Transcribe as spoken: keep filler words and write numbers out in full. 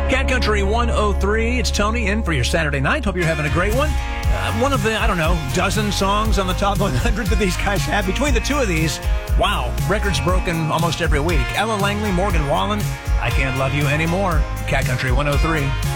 Cat Country one oh three. It's Tony in for your Saturday night. Hope you're having a great one. Uh, one of the, I don't know, dozen songs on the top one hundred that these guys have. Between the two of these, wow, records broken almost every week. Ella Langley, Morgan Wallen, I Can't Love You Anymore. Cat Country one oh three.